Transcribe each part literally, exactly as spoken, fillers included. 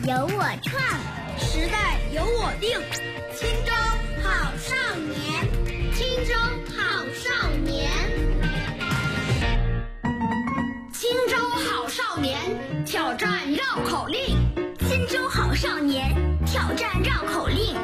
由我创， 时代由我定。 青州好少年，青州好少年， 青州好少年挑战绕口令， 青州好少年挑战绕口令。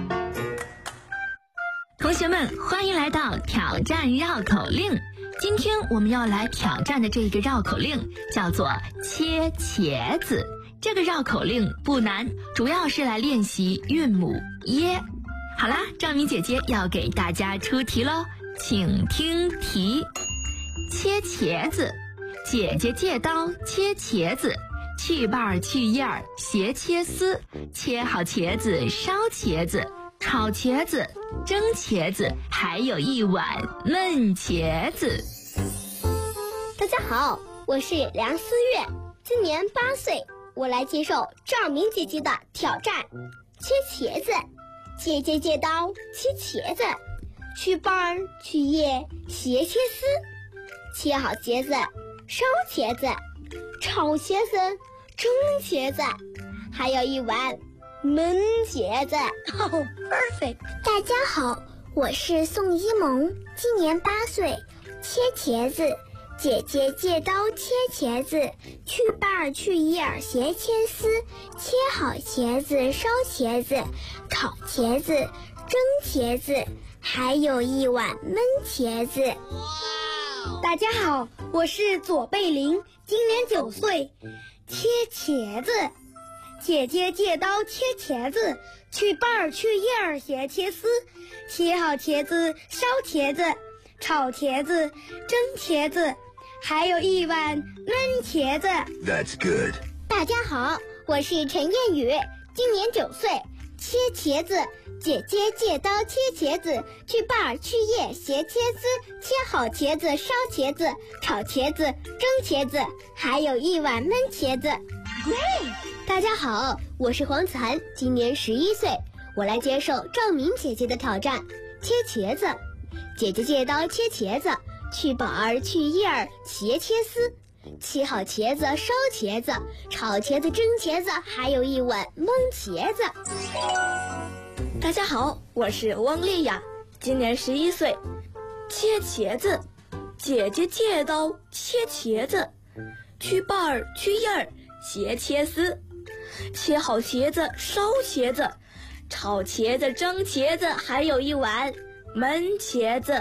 同学们，欢迎来到挑战绕口令。今天我们要来挑战的这个绕口令叫做切茄子。这个绕口令不难，主要是来练习韵母耶。好啦，赵敏姐姐要给大家出题喽，请听题。切茄子，姐姐借刀切茄子，去瓣去叶儿斜切丝，切好茄子烧茄子，炒茄子蒸茄子，还有一碗焖茄子。 大家好，我是梁思月，今年八岁，我来接受赵敏姐姐的挑战。切茄子，姐姐借刀切茄子，去瓣去叶斜切丝，切好茄子烧茄子，炒茄子蒸茄子，还有一碗焖茄子。 Oh, perfect！ 大家好，我是宋一萌，今年八岁，切茄子，姐姐借刀切茄子，去瓣去叶斜切丝，切好茄子烧茄子，炒茄子蒸茄子，还有一碗焖茄子。 大家好，我是左贝林，今年九岁，切茄子，姐姐借刀切茄子，去瓣去叶斜切丝，切好茄子烧茄子，炒茄子蒸茄子，还有一碗焖茄子。 That's good。 大家好，我是陈燕宇，今年九岁，切茄子，姐姐借刀切茄子，去瓣去叶斜切丝，切好茄子烧茄子，炒茄子蒸茄子，还有一碗焖茄子。大家好，我是黄子涵，今年十一岁，我来接受赵敏姐姐的挑战。切茄子，姐姐借刀切茄子，去瓣去叶斜切丝，切好茄子烧茄子，炒茄子蒸茄子，还有一碗焖茄子。 大家好，我是汪丽雅，今年十一岁，切茄子，姐姐借刀切茄子，去瓣去叶斜切丝，切好茄子烧茄子，炒茄子蒸茄子，还有一碗焖茄子。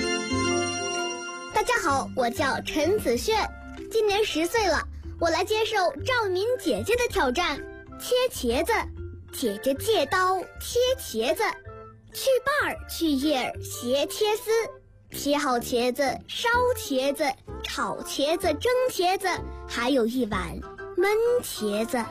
大家好，我叫陈子炫，今年十岁了，我来接受赵敏姐姐的挑战。切茄子，姐姐借刀切茄子，去瓣去叶斜切丝，切好茄子烧茄子，炒茄子蒸茄子，还有一碗焖茄子。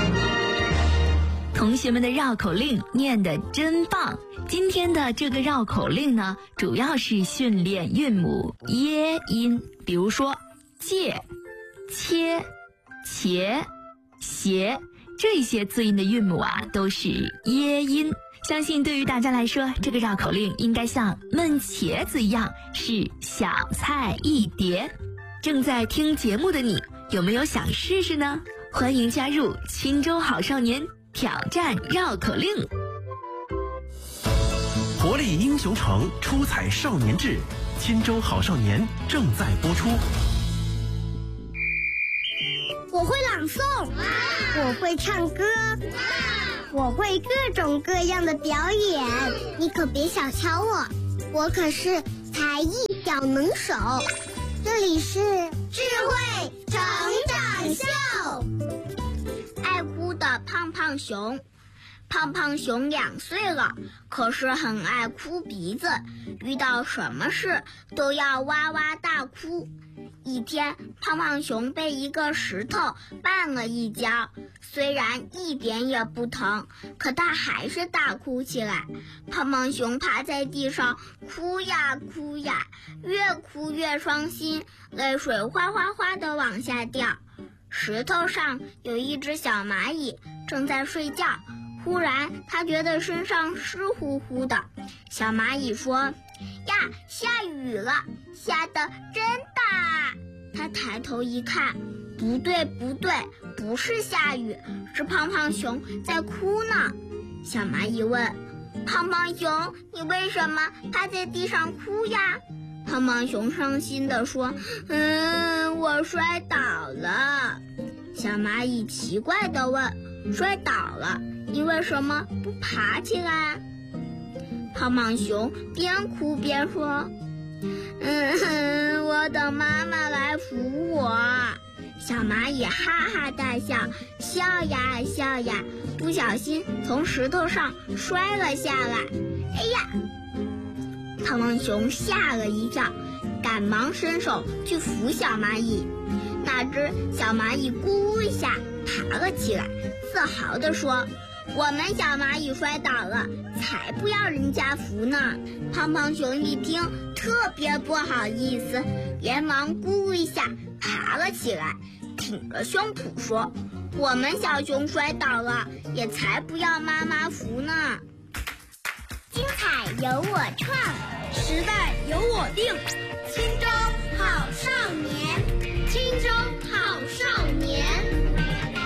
同学们的绕口令念得真棒！今天的这个绕口令呢，主要是训练韵母耶音，比如说借、切、茄、斜这些字音的韵母啊，都是耶音。相信对于大家来说，这个绕口令应该像焖茄子一样，是小菜一碟。正在听节目的你，有没有想试试呢？欢迎加入青州好少年挑战绕口令。 活力英雄城，出彩少年志，青州好少年正在播出。 我会朗诵，我会唱歌，我会各种各样的表演，你可别小瞧我，我可是才艺小能手。这里是智慧成长秀。爱哭的胖胖熊。胖胖熊两岁了，可是很爱哭鼻子，遇到什么事都要哇哇大哭。一天，胖胖熊被一个石头绊了一跤，虽然一点也不疼，可他还是大哭起来。胖胖熊趴在地上哭呀哭呀，越哭越伤心，泪水哗哗哗地往下掉。石头上有一只小蚂蚁正在睡觉，忽然他觉得身上湿乎乎的。小蚂蚁说：呀，下雨了，下得真大。他抬头一看， 不对不对，不是下雨，是胖胖熊在哭呢。小蚂蚁问，胖胖熊，你为什么趴在地上哭呀？胖胖熊伤心地说，嗯，我摔倒了。小蚂蚁奇怪地问，摔倒了，你为什么不爬起来？胖胖熊边哭边说，嗯，我等妈妈来扶我。小蚂蚁哈哈大笑，笑呀笑呀，不小心从石头上摔了下来。哎呀！胖胖熊吓了一跳，赶忙伸手去扶小蚂蚁。哪知小蚂蚁咕一下爬了起来，自豪地说，我们小蚂蚁摔倒了，才不要人家扶呢。胖胖熊一听特别不好意思，连忙咕一下爬了起来，挺着胸脯说，我们小熊摔倒了，也才不要妈妈扶呢。精彩由我创， 时代由我定，清粥好上。